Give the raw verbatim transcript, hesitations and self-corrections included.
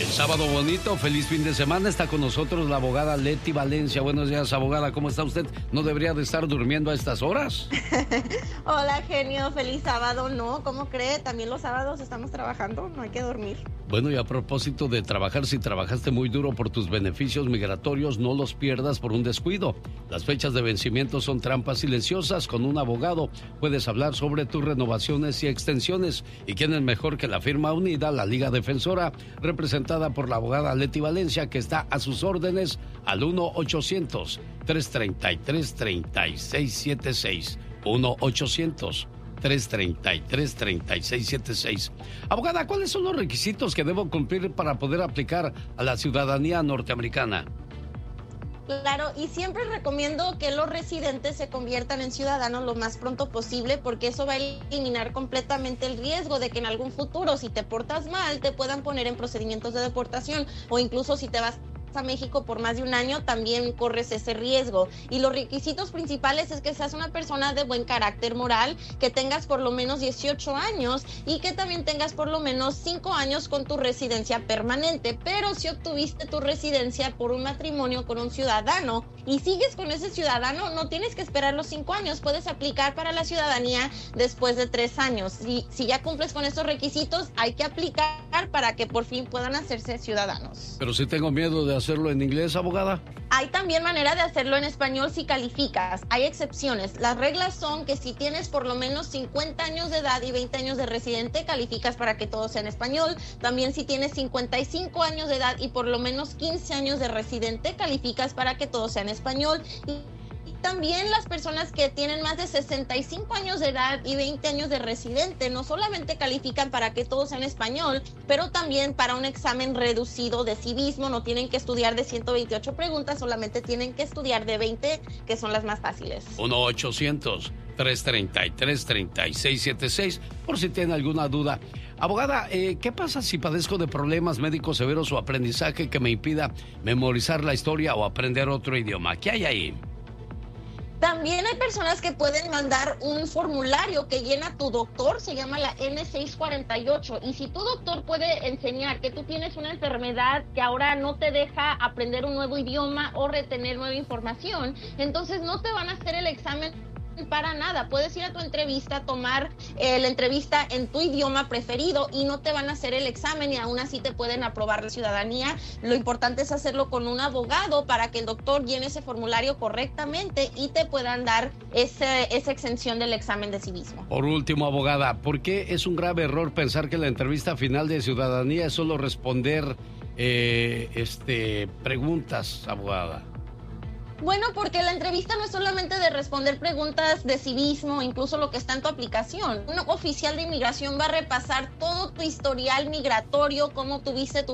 Sábado bonito, feliz fin de semana. Está con nosotros la abogada Leti Valencia. Buenos días, abogada. ¿Cómo está usted? ¿No debería de estar durmiendo a estas horas? Hola, genio. Feliz sábado. No, ¿cómo cree? También los sábados estamos trabajando. No hay que dormir. Bueno, y a propósito de trabajar, si trabajaste muy duro por tus beneficios migratorios, no los pierdas por un descuido. Las fechas de vencimiento son trampas silenciosas. Con un abogado puedes hablar sobre tus renovaciones y extensiones. ¿Y quién es mejor que la firma unida, la Liga Defensora, representada por la abogada Leti Valencia, que está a sus órdenes al uno ochocientos, tres treinta y tres, treinta y seis setenta y seis? uno ochocientos, tres treinta y tres, treinta y seis setenta y seis. Abogada, ¿cuáles son los requisitos que debo cumplir para poder aplicar a la ciudadanía norteamericana? Claro, y siempre recomiendo que los residentes se conviertan en ciudadanos lo más pronto posible, porque eso va a eliminar completamente el riesgo de que en algún futuro, si te portas mal, te puedan poner en procedimientos de deportación, o incluso si te vas a México por más de un año, también corres ese riesgo. Y los requisitos principales es que seas una persona de buen carácter moral, que tengas por lo menos dieciocho años y que también tengas por lo menos cinco años con tu residencia permanente. Pero si obtuviste tu residencia por un matrimonio con un ciudadano y sigues con ese ciudadano, no tienes que esperar los cinco años, puedes aplicar para la ciudadanía después de tres años. Y si ya cumples con estos requisitos, hay que aplicar para que por fin puedan hacerse ciudadanos. Pero si tengo miedo de hacerlo en inglés, abogada. Hay también manera de hacerlo en español si calificas. Hay excepciones. Las reglas son que si tienes por lo menos cincuenta años de edad y veinte años de residente, calificas para que todo sea en español. También si tienes cincuenta y cinco años de edad y por lo menos quince años de residente, calificas para que todo sea en español. Y también las personas que tienen más de sesenta y cinco años de edad y veinte años de residente no solamente califican para que todo sea en español, pero también para un examen reducido de civismo. No tienen que estudiar de ciento veintiocho preguntas, solamente tienen que estudiar de veinte, que son las más fáciles. uno ochocientos, tres treinta y tres, treinta y seis setenta y seis, por si tienen alguna duda. Abogada, eh, ¿qué pasa si padezco de problemas médicos severos o aprendizaje que me impida memorizar la historia o aprender otro idioma? ¿Qué hay ahí? También hay personas que pueden mandar un formulario que llena tu doctor, se llama la N seiscientos cuarenta y ocho, y si tu doctor puede enseñar que tú tienes una enfermedad que ahora no te deja aprender un nuevo idioma o retener nueva información, entonces no te van a hacer el examen para nada. Puedes ir a tu entrevista, tomar eh, la entrevista en tu idioma preferido y no te van a hacer el examen y aún así te pueden aprobar la ciudadanía. Lo importante es hacerlo con un abogado para que el doctor llene ese formulario correctamente y te puedan dar ese, esa exención del examen de civismo. Por último, abogada, ¿por qué es un grave error pensar que la entrevista final de ciudadanía es solo responder eh, este, preguntas, abogada? Bueno, porque la entrevista no es solamente de responder preguntas de civismo, incluso lo que está en tu aplicación. Un oficial de inmigración va a repasar todo tu historial migratorio, cómo tuviste tu